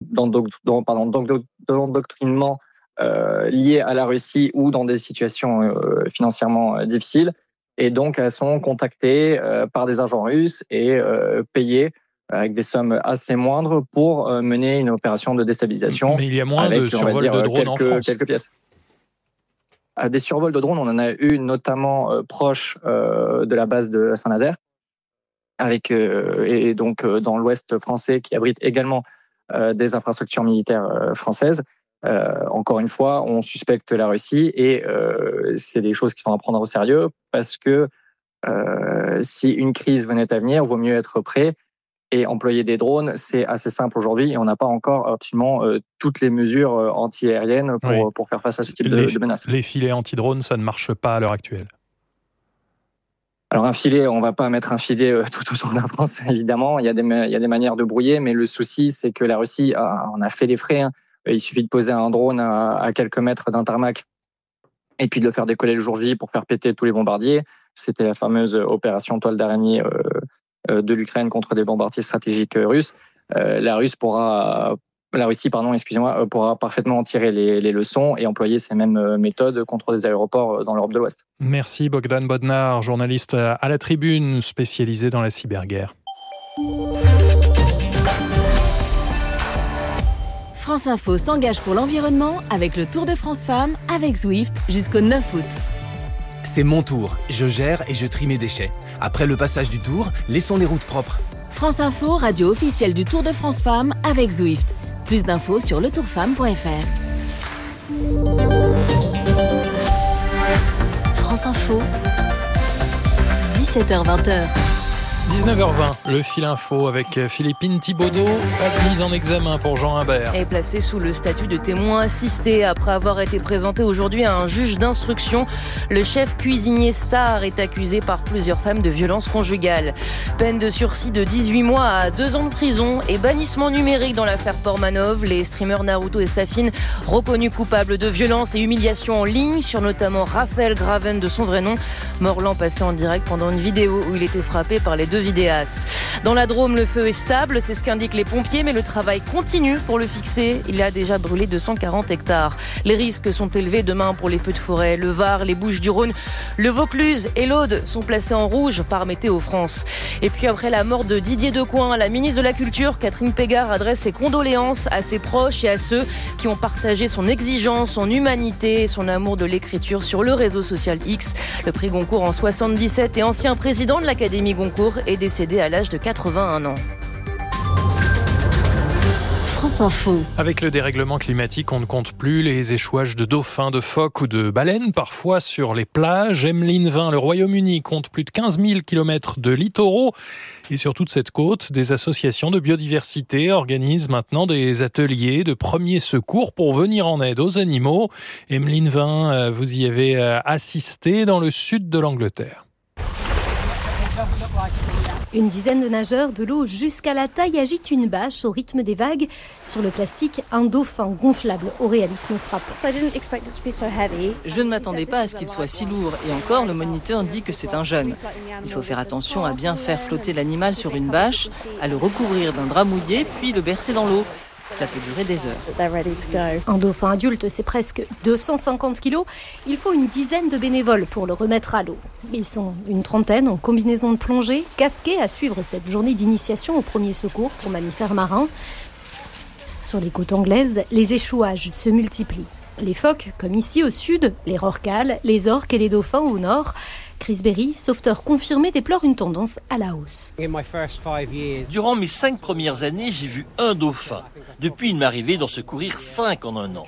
d'endoctrinement liées à la Russie ou dans des situations financièrement difficiles. Et donc, elles sont contactées par des agents russes et payées avec des sommes assez moindres pour mener une opération de déstabilisation. Mais il y a moins de survols de drones en France. Quelques pièces. Des survols de drones, on en a eu notamment proche de la base de Saint-Nazaire, et donc dans l'ouest français qui abrite également des infrastructures militaires françaises. Encore une fois, on suspecte la Russie et c'est des choses qui sont à prendre au sérieux parce que si une crise venait à venir, il vaut mieux être prêt. Et employer des drones, c'est assez simple aujourd'hui et on n'a pas encore absolument toutes les mesures anti-aériennes pour faire face à ce type de menaces. Les filets anti-drones, ça ne marche pas à l'heure actuelle. Alors un filet, on ne va pas mettre un filet tout autour de la France, évidemment. Il y a des manières de brouiller, mais le souci, c'est que la Russie en a fait les frais. Il suffit de poser un drone à quelques mètres d'un tarmac et puis de le faire décoller le jour J pour faire péter tous les bombardiers. C'était la fameuse opération toile d'araignée de l'Ukraine contre des bombardiers stratégiques russes. La Russie pourra parfaitement en tirer les leçons et employer ces mêmes méthodes contre des aéroports dans l'Europe de l'Ouest. Merci Bogdan Bodnar, journaliste à la Tribune, spécialisé dans la cyberguerre. France Info s'engage pour l'environnement avec le Tour de France Femmes avec Zwift jusqu'au 9 août. C'est mon tour, je gère et je trie mes déchets. Après le passage du tour, laissons les routes propres. France Info, radio officielle du Tour de France Femmes avec Zwift. Plus d'infos sur letourfemme.fr. France Info, 17h-20h. 19h20, le fil info avec Philippine Thibaudeau, mise en examen pour Jean Imbert. Est placé sous le statut de témoin assisté après avoir été présenté aujourd'hui à un juge d'instruction. Le chef cuisinier star est accusé par plusieurs femmes de violences conjugales. Peine de sursis de 18 mois à 2 ans de prison et bannissement numérique dans l'affaire Portmanov. Les streamers Naruto et Safin reconnus coupables de violences et humiliations en ligne sur notamment Raphaël Graven de son vrai nom. Morlan passé en direct pendant une vidéo où il était frappé par les deux vidéastes. Dans la Drôme, le feu est stable, c'est ce qu'indiquent les pompiers, mais le travail continue pour le fixer. Il a déjà brûlé 240 hectares. Les risques sont élevés demain pour les feux de forêt. Le Var, les Bouches-du-Rhône, le Vaucluse et l'Aude sont placés en rouge par Météo France. Et puis après la mort de Didier Decoing, la ministre de la Culture, Catherine Pégard, adresse ses condoléances à ses proches et à ceux qui ont partagé son exigence, son humanité et son amour de l'écriture sur le réseau social X. Le prix Goncourt en 77 et ancien président de l'Académie Goncourt est décédé à l'âge de 81 ans. France Info. Avec le dérèglement climatique, on ne compte plus les échouages de dauphins, de phoques ou de baleines, parfois sur les plages. Emeline Vin, le Royaume-Uni, compte plus de 15 000 km de littoraux. Et sur toute cette côte, des associations de biodiversité organisent maintenant des ateliers de premiers secours pour venir en aide aux animaux. Emeline Vin, vous y avez assisté dans le sud de l'Angleterre. Une dizaine de nageurs de l'eau jusqu'à la taille agitent une bâche au rythme des vagues. Sur le plastique, un dauphin gonflable au réalisme frappant. Je ne m'attendais pas à ce qu'il soit si lourd et encore le moniteur dit que c'est un jeune. Il faut faire attention à bien faire flotter l'animal sur une bâche, à le recouvrir d'un drap mouillé puis le bercer dans l'eau. Ça peut durer des heures. Un dauphin adulte, c'est presque 250 kilos. Il faut une dizaine de bénévoles pour le remettre à l'eau. Ils sont une trentaine en combinaison de plongée, casqués à suivre cette journée d'initiation au premier secours pour mammifères marins. Sur les côtes anglaises, les échouages se multiplient. Les phoques, comme ici au sud, les rorquals, les orques et les dauphins au nord. Chris Berry, sauveteur confirmé, déplore une tendance à la hausse. Durant mes 5 premières années, j'ai vu un dauphin. Depuis, il m'est arrivé d'en secourir 5 en un an.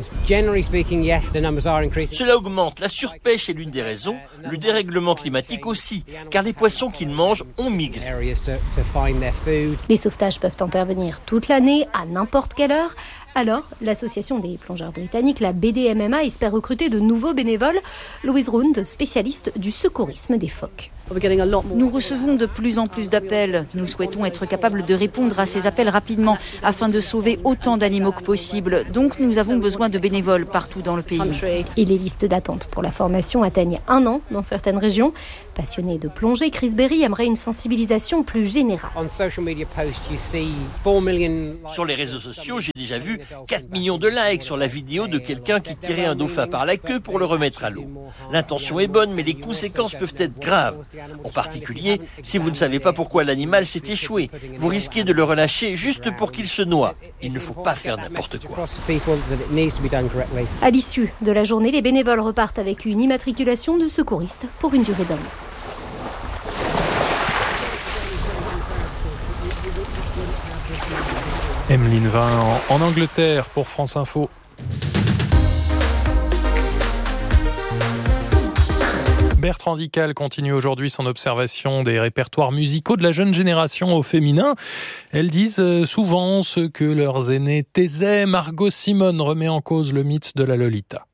Cela augmente. La surpêche est l'une des raisons, le dérèglement climatique aussi, car les poissons qu'ils mangent ont migré. Les sauvetages peuvent intervenir toute l'année, à n'importe quelle heure. Alors, l'association des plongeurs britanniques, la BDMMA, espère recruter de nouveaux bénévoles. Louise Round, spécialiste du secourisme des phoques. Nous recevons de plus en plus d'appels. Nous souhaitons être capables de répondre à ces appels rapidement afin de sauver autant d'animaux que possible. Donc nous avons besoin de bénévoles partout dans le pays. Et les listes d'attente pour la formation atteignent 1 an dans certaines régions. Passionné de plongée, Chris Berry aimerait une sensibilisation plus générale. Sur les réseaux sociaux, j'ai déjà vu 4 millions de likes sur la vidéo de quelqu'un qui tirait un dauphin par la queue pour le remettre à l'eau. L'intention est bonne, mais les conséquences peuvent être graves. En particulier, si vous ne savez pas pourquoi l'animal s'est échoué, vous risquez de le relâcher juste pour qu'il se noie. Il ne faut pas faire n'importe quoi. À l'issue de la journée, les bénévoles repartent avec une immatriculation de secouriste pour une durée d'1 an. Emeline Vin en Angleterre pour France Info. Bertrand Dical continue aujourd'hui son observation des répertoires musicaux de la jeune génération au féminin. Elles disent souvent ce que leurs aînés taisaient. Margot Simone remet en cause le mythe de la Lolita.